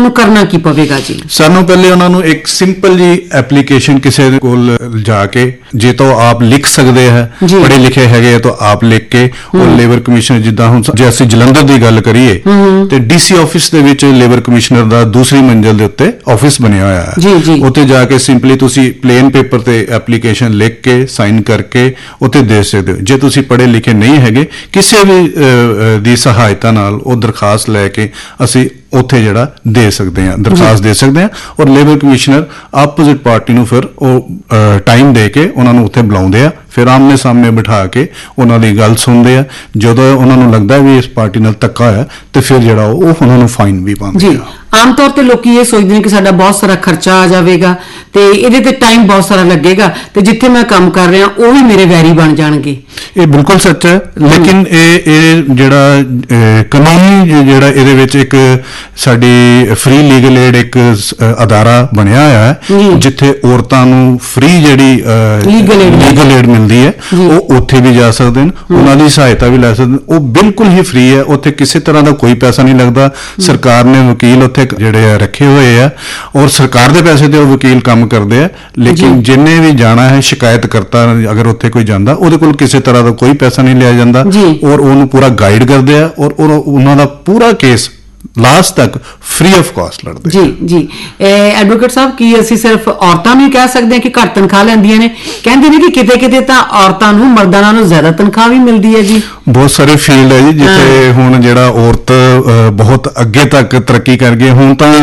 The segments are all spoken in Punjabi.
ਨੂੰ ਕਰਨਾ ਕੀ ਪਵੇਗਾ ਜੀ? ਸਾਨੂੰ ਪਹਿਲੇ ਉਹਨਾਂ ਨੂੰ ਇੱਕ ਸਿੰਪਲ ਜੀ ਐਪਲੀਕੇਸ਼ਨ ਕਿਸੇ ਦੇ ਕੋਲ ਜਾ ਕੇ, ਜੇ ਤਾਂ ਆਪ ਲਿਖ ਸਕਦੇ ਹੈ, ਪੜ੍ਹੇ ਲਿਖੇ ਹੈਗੇ ਤਾਂ ਆਪ ਲਿਖ ਕੇ ਉਹ ਲੇਬਰ ਕਮਿਸ਼ਨਰ, ਜਿੱਦਾਂ ਹੁਣ ਜੇ ਅਸੀਂ ਜਲੰਧਰ ਦੀ ਗੱਲ ਕਰੀਏ ਤੇ ਡੀਸੀ ਆਫਿਸ ਦੇ ਵਿੱਚ ਲੇਬਰ ਕਮਿਸ਼ਨਰ ਦਾ ਦੂਸਰੀ ਮੰਜ਼ਿਲ ਦੇ ਉੱਤੇ ਆਫਿਸ ਬਣਿਆ ਹੋਇਆ ਹੈ। ਉੱਥੇ ਜਾ ਕੇ ਸਿੰਪਲੀ ਤੁਸੀਂ ਪਲੇਨ ਪੇਪਰ ਤੇ ਐਪਲੀਕੇਸ਼ਨ ਲਿਖ ਕੇ ਸਾਈਨ ਕਰਕੇ ਉੱਥੇ ਦੇ ਸਕਦੇ ਹੋ। ਜੇ ਤੁਸੀਂ ਪੜ੍ਹੇ ਲਿਖੇ ਨਹੀਂ ਹੈਗੇ, ਕਿਸੇ ਵੀ ਦੀ ਸਹਾਇਤਾ ਨਾਲ ਉਹ ਦਰਖਾਸਤ ਲੈ ਕੇ ਅਸੀਂ ਉੱਥੇ ਜਿਹੜਾ ਦੇ ਸਕਦੇ ਹਾਂ, ਦਰਖਾਸਤ ਦੇ ਸਕਦੇ ਹਾਂ। ਔਰ ਲੇਬਰ ਕਮਿਸ਼ਨਰ ਆਪੋਜ਼ਿਟ ਪਾਰਟੀ ਨੂੰ ਫਿਰ ਉਹ ਟਾਈਮ ਦੇ ਕੇ ਉਹਨਾਂ ਨੂੰ ਉੱਥੇ ਬੁਲਾਉਂਦੇ ਆ, ਫਿਰ ਆਮਨੇ ਸਾਹਮਣੇ ਬਿਠਾ ਕੇ ਉਹਨਾਂ ਦੀ ਗੱਲ ਸੁਣਦੇ ਆ। ਜਦੋਂ ਉਹਨਾਂ ਨੂੰ ਲੱਗਦਾ ਵੀ ਇਸ ਪਾਰਟੀ ਨਾਲ ਧੱਕਾ ਹੋਇਆ ਤੇ ਫਿਰ ਜਿਹੜਾ ਉਹ ਉਹਨਾਂ ਨੂੰ ਫਾਈਨ ਵੀ ਪਾਉਂਦੇ ਆ। ਆਮ ਤੌਰ ਤੇ ਲੋਕੀ ਇਹ ਸੋਚਦੇ ਨੇ ਕਿ ਸਾਡਾ ਬਹੁਤ ਸਾਰਾ ਖਰਚਾ ਆ ਜਾਵੇਗਾ ਤੇ ਇਹਦੇ ਤੇ ਟਾਈਮ ਬਹੁਤ ਸਾਰਾ ਲੱਗੇਗਾ ਤੇ ਜਿੱਥੇ ਮੈਂ ਕੰਮ ਕਰ ਰਿਹਾ ਉਹ ਵੀ ਮੇਰੇ ਵੈਰੀ ਬਣ ਜਾਣਗੇ। ਇਹ ਬਿਲਕੁਲ ਸੱਚ ਹੈ, ਲੇਕਿਨ ਇਹ ਜਿਹੜਾ ਕਾਨੂੰਨੀ ਜਿਹੜਾ ਇਹਦੇ ਵਿੱਚ ਇੱਕ ਸਾਡੀ ਫ੍ਰੀ ਲੀਗਲ ਏਡ ਇੱਕ ਅਦਾਰਾ ਬਣਿਆ ਹੋਇਆ ਹੈ, ਜਿੱਥੇ ਔਰਤਾਂ ਨੂੰ ਫ੍ਰੀ ਜਿਹੜੀ ਲੀਗਲ ਏਡ ਮਿਲਦੀ ਹੈ, ਉਹ ਉੱਥੇ ਵੀ ਜਾ ਸਕਦੇ ਨੇ, ਉਹਨਾਂ ਦੀ ਸਹਾਇਤਾ ਵੀ ਲੈ ਸਕਦੇ ਨੇ। ਉਹ ਬਿਲਕੁਲ ਹੀ ਫ੍ਰੀ ਹੈ, ਉੱਥੇ ਕਿਸੇ ਤਰ੍ਹਾਂ ਦਾ ਕੋਈ ਪੈਸਾ ਨਹੀਂ ਲੱਗਦਾ। ਸਰਕਾਰ ਨੇ ਵਕੀਲ ਉੱਥੇ ਜਿਹੜੇ ਆ ਰੱਖੇ ਹੋਏ ਆ ਔਰ ਸਰਕਾਰ ਦੇ ਪੈਸੇ ਤੇ ਉਹ ਵਕੀਲ ਕੰਮ ਕਰਦੇ ਆ। ਲੇਕਿਨ ਜਿੰਨੇ ਵੀ ਜਾਣਾ ਹੈ, ਸ਼ਿਕਾਇਤ ਕਰਤਾ ਅਗਰ ਉੱਥੇ ਕੋਈ ਜਾਂਦਾ, ਉਹਦੇ ਕੋਲ ਕਿਸੇ ਤਰ੍ਹਾਂ ਦਾ ਕੋਈ ਪੈਸਾ ਨਹੀਂ ਲਿਆ ਜਾਂਦਾ ਔਰ ਉਹਨੂੰ ਪੂਰਾ ਗਾਈਡ ਕਰਦੇ ਆ ਔਰ ਉਹਨਾਂ ਦਾ ਪੂਰਾ ਕੇਸ ਲਾਸਟ ਤੱਕ ਫ੍ਰੀ ਆਫ ਕਾਸਟ ਲੜਦੇ। ਜੀ ਐਡਵੋਕੇਟ ਸਾਹਿਬ, ਕੀ ਅਸੀਂ ਸਿਰਫ ਔਰਤਾਂ ਨੂੰ ਕਹਿ ਸਕਦੇ ਹਾਂ ਕਿ ਘੱਟ ਤਨਖਾਹ ਲੈਂਦੀਆਂ ਨੇ? ਕਹਿੰਦੇ ਨੇ ਕਿ ਕਿਤੇ ਕਿਤੇ ਤਾਂ ਔਰਤਾਂ ਨੂੰ ਮਰਦਾਂ ਨਾਲੋਂ ਜ਼ਿਆਦਾ ਤਨਖਾਹ ਵੀ ਮਿਲਦੀ ਹੈ ਜੀ। ਬਹੁਤ ਸਾਰੇ ਫੀਲਡ ਹੈ ਜੀ ਜਿੱਥੇ ਹੁਣ ਜਿਹੜਾ ਔਰਤ ਬਹੁਤ ਅੱਗੇ ਤੱਕ ਤਰੱਕੀ ਕਰ ਗਈ। ਹੁਣ ਤਾਂ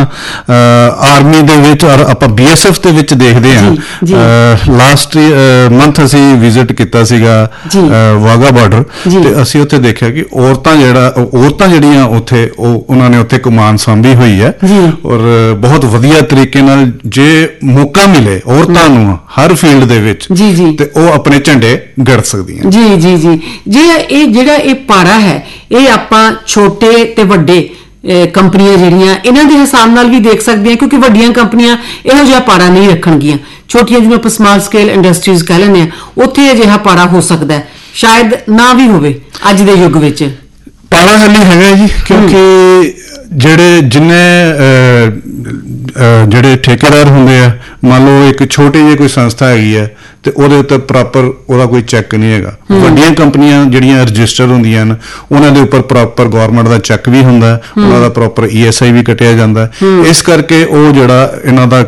ਆਰਮੀ ਦੇ ਵਿੱਚ ਔਰ ਆਪਾਂ BSF ਦੇ ਵਿੱਚ ਦੇਖਦੇ ਹਾਂ, ਲਾਸਟ ਮੰਥ ਅਸੀਂ ਵਿਜ਼ਿਟ ਕੀਤਾ ਸੀਗਾ ਵਾਗਾ ਬਾਰਡਰ ਤੇ ਅਸੀਂ ਉੱਥੇ ਦੇਖਿਆ ਕਿ ਔਰਤਾਂ ਜਿਹੜੀਆਂ ਉੱਥੇ ਉਹਨਾਂ ਨੇ ਉੱਥੇ ਕਮਾਨ ਸਾਂਭੀ ਹੋਈ ਹੈ ਔਰ ਬਹੁਤ ਵਧੀਆ ਤਰੀਕੇ ਨਾਲ ਜੇ ਮੌਕਾ ਮਿਲੇ ਔਰਤਾਂ ਨੂੰ ਹਰ ਫੀਲਡ ਦੇ ਵਿੱਚ ਤੇ ਉਹ ਆਪਣੇ ਝੰਡੇ ਗੜ ਸਕਦੀਆਂ। ਜੀ ਇਹ ਜਿਹੜਾ ਇਹ ਪਾੜਾ ਹੈ, ਇਹ ਆਪਾਂ ਛੋਟੇ ਤੇ ਵੱਡੇ ਕੰਪਨੀਆਂ ਜਿਹੜੀਆਂ ਇਹਨਾਂ ਦੇ ਹਿਸਾਬ ਨਾਲ ਵੀ ਦੇਖ ਸਕਦੇ ਹਾਂ, ਕਿਉਂਕਿ ਵੱਡੀਆਂ ਕੰਪਨੀਆਂ ਇਹੋ ਜਿਹਾ ਪਾੜਾ ਨਹੀਂ ਰੱਖਣਗੀਆਂ। ਛੋਟੀਆਂ ਜਿਵੇਂ ਆਪਾਂ ਸਮਾਲ ਸਕੇਲ ਇੰਡਸਟਰੀਜ਼ ਕਹਿ ਲੈਂਦੇ ਹਾਂ, ਉੱਥੇ ਅਜਿਹਾ ਪਾੜਾ ਹੋ ਸਕਦਾ ਹੈ, ਸ਼ਾਇਦ ਨਾ ਵੀ ਹੋਵੇ ਅੱਜ ਦੇ ਯੁੱਗ ਵਿੱਚ। ਪਾੜਾ ਹਾਲੀ ਹੈਗਾ ਜੀ, ਕਿਉਂਕਿ ਜਿਹੜੇ ਠੇਕੇਦਾਰ ਹੁੰਦੇ ਆ, ਮੰਨ ਲਓ ਇੱਕ ਛੋਟੀ ਜਿਹੀ ਕੋਈ ਸੰਸਥਾ ਹੈਗੀ ਹੈ ਤੇ ਉਹਦੇ ਉੱਤੇ ਪ੍ਰੋਪਰ ਉਹਦਾ ਕੋਈ ਚੈੱਕ ਨਹੀਂ ਹੈਗਾ। ਵੱਡੀਆਂ ਕੰਪਨੀਆਂ ਜਿਹੜੀਆਂ ਰਜਿਸਟਰ ਹੁੰਦੀਆਂ ਨੇ, ਉਹਨਾਂ ਦੇ ਉੱਪਰ ਪ੍ਰੋਪਰ ਗਵਰਨਮੈਂਟ ਦਾ ਚੈੱਕ ਵੀ ਹੁੰਦਾ, ਉਹਨਾਂ ਦਾ ਪ੍ਰੋਪਰ ESI ਵੀ ਕੱਟਿਆ ਜਾਂਦਾ। ਇਸ ਕਰਕੇ ਉਹ ਜਿਹੜਾ ਇਹਨਾਂ ਦਾ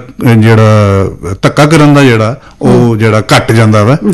ਜਿਹੜਾ ਧੱਕਾ ਕਰਨ ਦਾ ਜਿਹੜਾ ਘੱਟ ਜਾਂਦਾ ਵਾ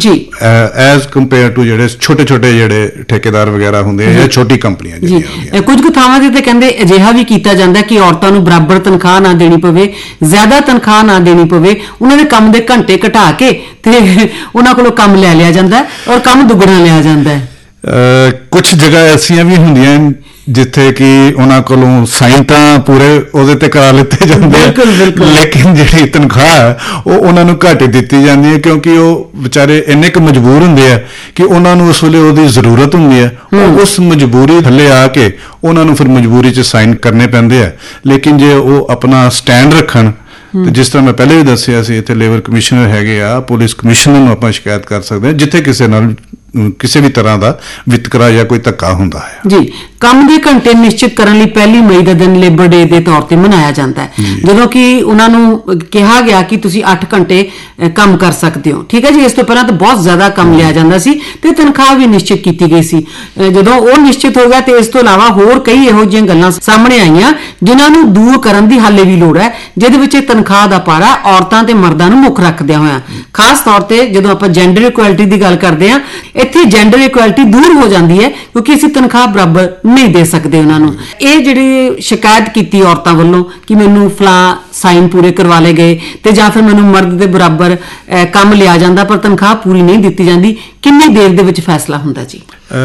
ਐਜ਼ ਕੰਪੇਅਰ ਟੂ ਜਿਹੜੇ ਛੋਟੇ ਜਿਹੜੇ ਠੇਕੇਦਾਰ ਵਗੈਰਾ ਹੁੰਦੇ ਆ ਜਾਂ ਛੋਟੀ ਕੰਪਨੀਆਂ ਜਿਹੜੀਆਂ। ਕੁਝ ਕੁ ਥਾਵਾਂ ਤੇ ਕਹਿੰਦੇ ਅਜਿਹਾ ਵੀ ਕੀਤਾ ਜਾਂਦਾ ਕਿ ਔਰਤਾਂ ਨੂੰ ਬਰਾਬਰ ਤਨਖਾਹ ਨਾ ਦੇਣੀ ਪਵੇ, ਜ਼ਿਆਦਾ ਤਨਖਾਹ ਨਾ ਦੇਣੀ ਪਵੇ, ਉਹਨਾਂ ਦੇ ਕੰਮ ਦੇ ਘੰਟੇ ਘਟਾ ਕੇ ਤੇ ਉਹਨਾਂ ਕੋਲੋਂ ਕੰਮ ਲੈ ਲਿਆ ਜਾਂਦਾ ਔਰ ਕੰਮ ਦੁੱਗਣਾ ਲਿਆ ਜਾਂਦਾ ਹੈ। ਕੁਝ ਜਗ੍ਹਾ ਐਸੀਆਂ ਵੀ ਹੁੰਦੀਆਂ ਜਿੱਥੇ ਕਿ ਉਹਨਾਂ ਕੋਲੋਂ ਸਾਈਨ ਤਾਂ ਪੂਰੇ ਉਹਦੇ ਤੇ ਕਰਾ ਲਿੱਤੇ ਜਾਂਦੇ ਆ, ਲੇਕਿਨ ਜਿਹੜੀ ਤਨਖਾਹ ਹੈ ਉਹ ਉਹਨਾਂ ਨੂੰ ਘੱਟ ਦਿੱਤੀ ਜਾਂਦੀ ਹੈ, ਕਿਉਂਕਿ ਉਹ ਵਿਚਾਰੇ ਇੰਨੇ ਕੁ ਮਜਬੂਰ ਹੁੰਦੇ ਆ ਕਿ ਉਹਨਾਂ ਨੂੰ ਉਸ ਵੇਲੇ ਉਹਦੀ ਜ਼ਰੂਰਤ ਹੁੰਦੀ ਹੈ। ਉਸ ਮਜਬੂਰੀ ਥੱਲੇ ਆ ਕੇ ਉਹਨਾਂ ਨੂੰ ਫਿਰ ਮਜਬੂਰੀ 'ਚ ਸਾਈਨ ਕਰਨੇ ਪੈਂਦੇ ਆ। ਲੇਕਿਨ ਜੇ ਉਹ ਆਪਣਾ ਸਟੈਂਡ ਰੱਖਣ ਤੇ ਜਿਸ ਤਰ੍ਹਾਂ ਮੈਂ ਪਹਿਲੇ ਵੀ ਦੱਸਿਆ ਸੀ, ਇੱਥੇ ਲੇਬਰ ਕਮਿਸ਼ਨਰ ਹੈਗੇ ਆ, ਪੁਲਿਸ ਕਮਿਸ਼ਨਰ ਨੂੰ ਆਪਾਂ ਸ਼ਿਕਾਇਤ ਕਰ ਸਕਦੇ ਹਾਂ ਜਿੱਥੇ ਕਿਸੇ ਨਾਲ ਕਿਸੇ ਵੀ ਤਰ੍ਹਾਂ ਦਾ ਵਿਤਕਰਾ ਜਾਂ ਕੋਈ ਧੱਕਾ ਹੁੰਦਾ ਹੈ। ਜੀ, ਕੰਮ ਦੇ ਘੰਟੇ ਨਿਸ਼ਚਿਤ ਕਰਨ ਲਈ 1 ਮਈ ਦਾ ਦਿਨ ਲੇਬਰ ਡੇ ਦੇ ਤੌਰ ਤੇ ਮਨਾਇਆ ਜਾਂਦਾ ਹੈ, ਜਦੋਂ ਕਿ ਉਹਨਾਂ ਨੂੰ ਕਿਹਾ ਗਿਆ ਕਿ ਤੁਸੀਂ 8 ਘੰਟੇ ਕੰਮ ਕਰ ਸਕਦੇ ਹੋ। ਠੀਕ ਹੈ ਜੀ। ਇਸ ਤੋਂ ਪਹਿਲਾਂ ਤਾਂ ਬਹੁਤ ਜ਼ਿਆਦਾ ਕੰਮ ਲਿਆ ਜਾਂਦਾ ਸੀ ਤੇ ਤਨਖਾਹ ਵੀ ਨਿਸ਼ਚਿਤ ਕੀਤੀ ਗਈ ਸੀ। ਜਦੋਂ ਉਹ ਨਿਸ਼ਚਿਤ ਹੋ ਗਿਆ ਤੇ ਇਸ ਤੋਂ ਇਲਾਵਾ ਹੋਰ ਕਈ ਇਹੋ ਜਿਹੀਆਂ ਗੱਲਾਂ ਸਾਹਮਣੇ ਆਈਆਂ ਜਿਨ੍ਹਾਂ ਨੂੰ ਦੂਰ ਕਰਨ ਦੀ ਹਾਲੇ ਵੀ ਲੋੜ ਹੈ, ਜਿਹਦੇ ਵਿੱਚ ਤਨਖਾਹ ਦਾ ਪਾੜਾ ਔਰਤਾਂ ਤੇ ਮਰਦਾਂ ਨੂੰ ਮੁੱਖ ਰੱਖਦਿਆਂ ਹੋਇਆ, ਖਾਸ ਤੌਰ ਤੇ ਜਦੋਂ ਆਪਾਂ ਜੈਂਡਰ ਇਕੁਐਲਿਟੀ ਦੀ ਗੱਲ ਕਰਦੇ ਹਾਂ, ਇੱਥੇ ਜੈਂਡਰ ਇਕੁਐਲਿਟੀ ਦੂਰ ਹੋ ਜਾਂਦੀ ਹੈ ਕਿਉਂਕਿ ਅਸੀਂ ਤਨਖਾਹ ਬਰਾਬਰ ਨਹੀਂ ਦੇ ਸਕਦੇ ਉਹਨਾਂ ਨੂੰ। ਇਹ ਜਿਹੜੀ ਸ਼ਿਕਾਇਤ ਕੀਤੀ ਔਰਤਾਂ ਵੱਲੋਂ ਕਿ ਮੈਨੂੰ ਫਲਾਂ ਸਾਈਨ ਪੂਰੇ ਕਰਵਾ ਲਏ ਗਏ ਤੇ ਜਾਂ ਫਿਰ ਮੈਨੂੰ ਮਰਦ ਦੇ ਬਰਾਬਰ ਕੰਮ ਲਿਆ ਜਾਂਦਾ ਪਰ ਤਨਖਾਹ ਪੂਰੀ ਨਹੀਂ ਦਿੱਤੀ ਜਾਂਦੀ, ਕਿੰਨੀ ਦੇਰ ਦੇ ਵਿੱਚ ਫੈਸਲਾ ਹੁੰਦਾ ਜੀ?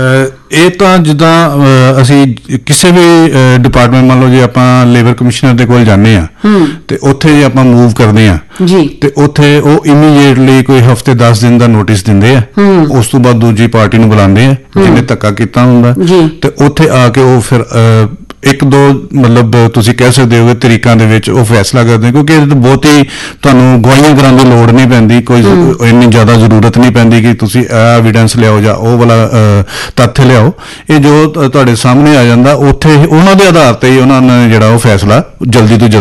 ਇਹ ਤਾਂ ਜਿੱਦਾਂ ਅਸੀਂ ਕਿਸੇ ਵੀ ਡਿਪਾਰਟਮੈਂਟ, ਮੰਨ ਲਓ ਜੇ ਆਪਾਂ ਲੇਬਰ ਕਮਿਸ਼ਨਰ ਦੇ ਕੋਲ ਜਾਂਦੇ ਆ ਤੇ ਉੱਥੇ ਜੇ ਆਪਾਂ ਮੂਵ ਕਰਦੇ ਆ ਤੇ ਉੱਥੇ ਉਹ ਇਮੀਡੀਏਟਲੀ ਕੋਈ ਹਫ਼ਤੇ 10 ਦਿਨ ਦਾ ਨੋਟਿਸ ਦਿੰਦੇ ਆ। ਉਸ ਤੋਂ ਬਾਅਦ ਦੂਜੀ ਪਾਰਟੀ ਨੂੰ ਬੁਲਾਉਂਦੇ ਆ ਜਿਹਨੇ ਧੱਕਾ ਕੀਤਾ ਹੁੰਦਾ ਤੇ ਉੱਥੇ ਆ ਕੇ ਉਹ ਫਿਰ 1-2 ਮਤਲਬ ਤੁਸੀਂ ਕਹਿ ਸਕਦੇ ਹੋ ਤਰੀਕਾਂ ਦੇ ਵਿੱਚ ਉਹ ਫੈਸਲਾ ਕਰਦੇ, ਕਿਉਂਕਿ ਇਹ ਤਾਂ ਬਹੁਤ ਹੀ ਤੁਹਾਨੂੰ ਗਵਾਹੀਆਂ ਕਰਨ ਦੀ ਲੋੜ ਨਹੀਂ ਪੈਂਦੀ, ਕੋਈ ਇੰਨੀ ਜ਼ਿਆਦਾ ਜ਼ਰੂਰਤ ਨਹੀਂ ਪੈਂਦੀ ਕਿ ਤੁਸੀਂ ਇਹ ਐਵੀਡੈਂਸ ਲਿਆਓ ਜਾਂ ਉਹ ਵਾਲਾ ਤੱਥ ਲਿਆਓ। ਇਹ ਜੋ ਤੁਹਾਡੇ ਸਾਹਮਣੇ ਆ ਜਾਂਦਾ ਉੱਥੇ ਉਹਨਾਂ ਦੇ ਆਧਾਰ ਤੇ ਹੀ ਉਹਨਾਂ ਨੇ ਜਿਹੜਾ ਉਹ ਫੈਸਲਾ ਜਲਦੀ ਤੋਂ ਜਲਦੀ